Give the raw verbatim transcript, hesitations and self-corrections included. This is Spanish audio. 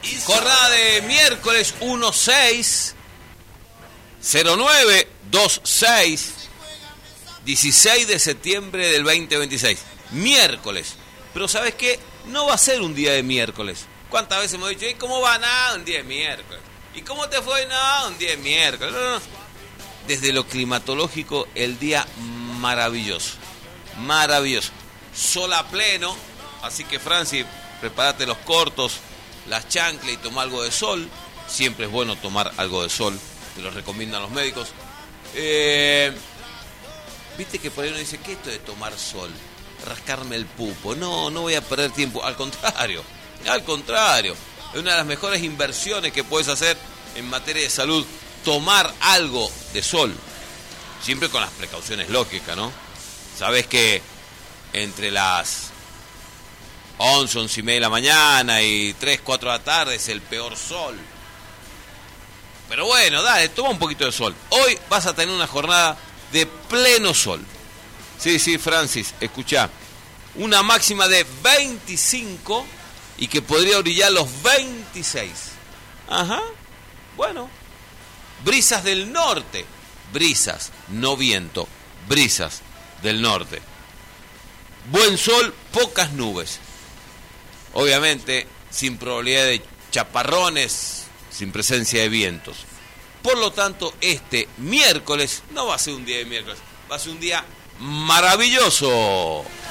Jornada de miércoles uno seis cero nueve veintiséis dieciséis de septiembre del veinte veintiséis. Miércoles. Pero ¿sabes qué? No va a ser un día de miércoles. ¿Cuántas veces hemos dicho, ¿y cómo va? Nada, un día de miércoles. ¿Y cómo te fue? Nada, un día de miércoles. No, no. Desde lo climatológico, el día maravilloso. Maravilloso. Sol a pleno. Así que, Francis, prepárate los cortos, las chanclas y toma algo de sol. Siempre es bueno tomar algo de sol. Te lo recomiendan los médicos. Eh, Viste que por ahí uno dice, ¿qué es esto de tomar sol? Rascarme el pupo. No, no voy a perder tiempo. Al contrario. Al contrario. Es una de las mejores inversiones que puedes hacer en materia de salud. Tomar algo de sol. Siempre con las precauciones lógicas, ¿no? Sabes que entre las once, once y media de la mañana y tres, cuatro de la tarde es el peor sol. Pero bueno, dale, toma un poquito de sol. Hoy vas a tener una jornada de pleno sol. Sí, sí, Francis, escuchá. Una máxima de veinticinco y que podría brillar los veintiséis. Ajá, bueno. Brisas del norte. Brisas, no viento. Brisas del norte. Buen sol, pocas nubes. Obviamente, sin probabilidad de chaparrones, sin presencia de vientos. Por lo tanto, este miércoles no va a ser un día de miércoles, va a ser un día maravilloso.